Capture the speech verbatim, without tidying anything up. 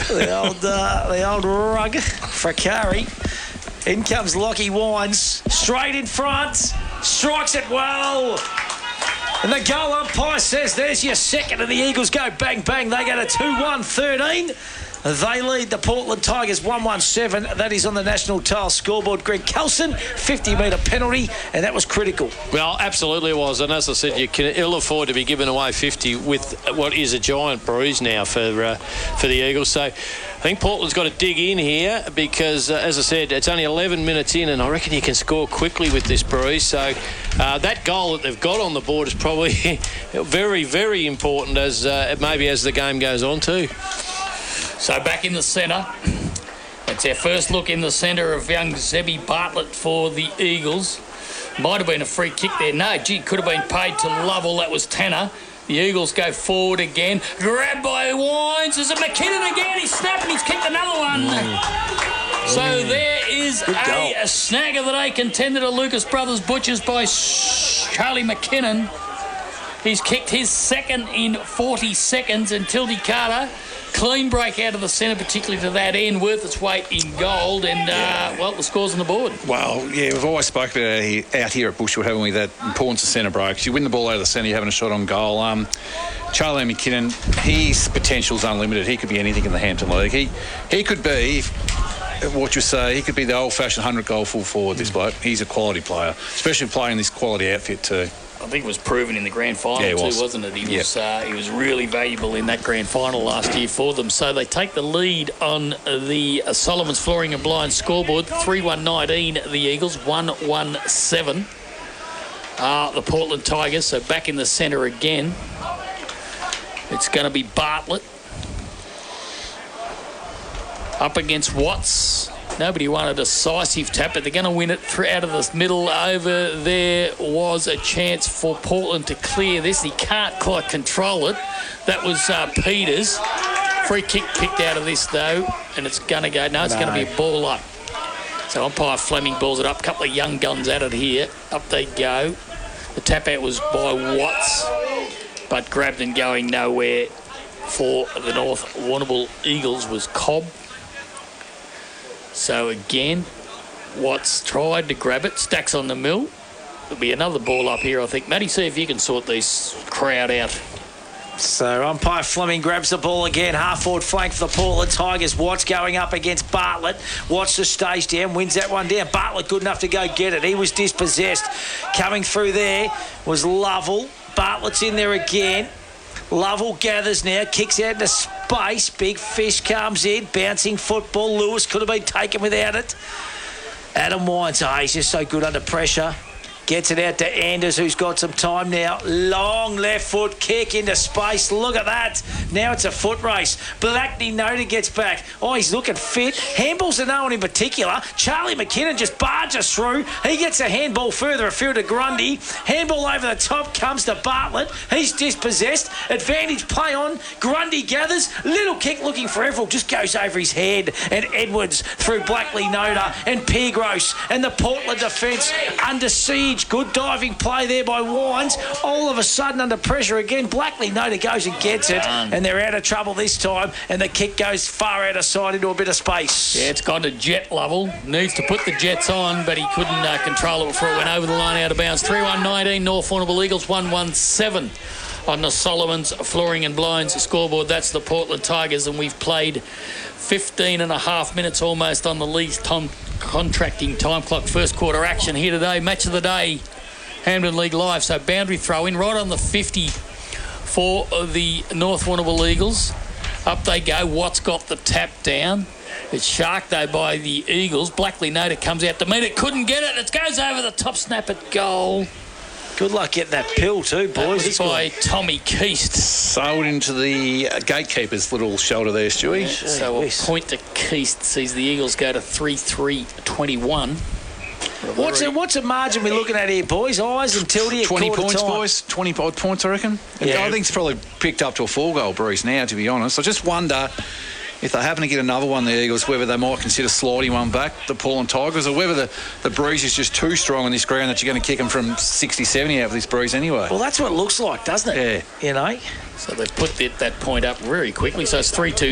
the old, uh, the old rug for Curry. In comes Lockie Wines, straight in front, strikes it well. And the goal umpire says, there's your second, and the Eagles go bang, bang. They go to two one thirteen. They lead the Portland Tigers one one seven. That is on the National Tile scoreboard. Greg Kelson, fifty metre penalty, and that was critical. Well, absolutely it was. And as I said, you can ill afford to be giving away fifty with what is a giant bruise now for uh, for the Eagles. So I think Portland's got to dig in here because, uh, as I said, it's only eleven minutes in, and I reckon you can score quickly with this bruise. So uh, that goal that they've got on the board is probably very, very important as uh, maybe as the game goes on too. So back in the centre. It's our first look in the centre of young Zebby Bartlett for the Eagles. Might have been a free kick there. No, gee, could have been paid to Lovell. That was Tanner. The Eagles go forward again. Grabbed by Wines. Is it McKinnon again? He's snapped and he's kicked another one. Mm. So mm. there is a, a snag of the day contender to Lucas Brothers Butchers by Charlie McKinnon. He's kicked his second in forty seconds, and Tildy Carter, clean break out of the centre, particularly to that end, worth its weight in gold, and, uh, well, the score's on the board. Well, yeah, we've always spoken about it out here at Bushwood, haven't we, that importance of centre breaks. You win the ball out of the centre, you're having a shot on goal. Um, Charlie McKinnon, his potential's unlimited. He could be anything in the Hampton League. He he could be, what you say, he could be the old-fashioned one hundred goal full forward, this bloke. He's a quality player, especially playing this quality outfit too. I think it was proven in the grand final yeah, too, was. wasn't it? He yep. was uh, he was really valuable in that grand final last year for them. So they take the lead on the uh, Solomon's Flooring and Blinds scoreboard. three one nineteen the Eagles, one one seven uh, the Portland Tigers. So back in the centre again. It's going to be Bartlett up against Watts. Nobody wanted a decisive tap, but they're going to win it out of the middle. Over there was a chance for Portland to clear this. He can't quite control it. That was uh, Peters. Free kick picked out of this, though, and it's going to go. No, it's no. going to be a ball up. So umpire Fleming balls it up. A couple of young guns at it here. Up they go. The tap out was by Watts, but grabbed and going nowhere for the North Warrnambool Eagles was Cobb. So again, Watts tried to grab it. Stacks on the mill. There'll be another ball up here, I think. Matty, see if you can sort this crowd out. So umpire Fleming grabs the ball again. Half-forward flank for the Portland Tigers. Watts going up against Bartlett. Watts the stage down, wins that one down. Bartlett good enough to go get it. He was dispossessed. Coming through there was Lovell. Bartlett's in there again. Lovell gathers now, kicks out into space. Big Fish comes in, bouncing football. Lewis could have been taken without it. Adam Wines, oh, he's just so good under pressure. Gets it out to Anders, who's got some time now. Long left foot kick into space. Look at that. Now it's a foot race. Blackney Noda gets back. Oh, he's looking fit. Handballs to no one in particular. Charlie McKinnon just barges through. He gets a handball further afield to Grundy. Handball over the top comes to Bartlett. He's dispossessed. Advantage play on. Grundy gathers. Little kick looking for Everell. Just goes over his head. And Edwards through Blackley Noda and Piergross. And the Portland defence under siege. Good diving play there by Wines. All of a sudden under pressure again. Blackley Noda goes and gets it, and they're out of trouble this time, and the kick goes far out of sight into a bit of space. Yeah, it's gone to Jet level. Needs to put the Jets on, but he couldn't uh, control it before it went over the line out of bounds. three one nineteen North Warrnambool Eagles, one one seven on the Solomon's Flooring and Blinds scoreboard. That's the Portland Tigers, and we've played fifteen and a half minutes almost on the Leeds Tom contracting time clock. First quarter action here today. Match of the day, Hampden League Live. So boundary throw in right on the fifty for the North Warrnambool Eagles. Up they go. Watts got the tap down. It's sharked though by the Eagles. Blackley Noda comes out to meet it. Couldn't get it. It goes over the top, snap at goal. Good luck getting that pill too, boys. That was by Tommy Keast. Sailed into the gatekeeper's little shoulder there, Stewie. Yeah, so a point to Keast sees the Eagles go to three three twenty-one. What's a, what's a margin we're looking at here, boys? Eyes and Tildy at twenty points, time. boys. twenty odd points, I reckon. Yeah. I think it's probably picked up to a four-goal breeze now, to be honest. I just wonder if they happen to get another one, the Eagles, whether they might consider sliding one back, the Portland Tigers, or whether the, the breeze is just too strong on this ground that you're going to kick them from sixty, seventy out of this breeze anyway. Well, that's what it looks like, doesn't it? Yeah. You know? So they've put that, that point up very quickly. So it's three two